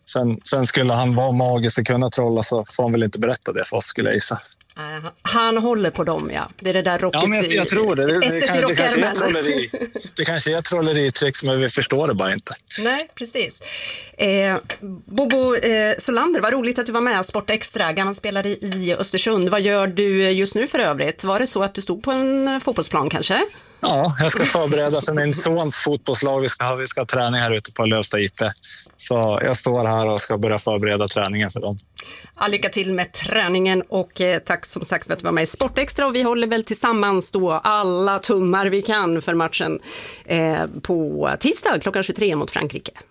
Sen skulle han vara magisk och kunna trolla, så får han väl inte berätta det för oss, skulle jag gissa. Han håller på dem, ja. Det är det där rocket. Ja, men jag tror det. Det kanske är trolleri-trick, men vi förstår det bara inte. Nej, precis. Bobo Solander, vad roligt att du var med. Sport Extra, gammal spelare i Östersund. Vad gör du just nu för övrigt? Var det så att du stod på en fotbollsplan kanske? Ja, jag ska förbereda för min sons fotbollslag. Vi ska ha träning här ute på Lövsta IP. Så jag står här och ska börja förbereda träningen för dem. Ja, lycka till med träningen och tack som sagt för att du var med i Sport Extra. Och vi håller väl tillsammans då alla tummar vi kan för matchen på tisdag klockan 23 mot Frankrike.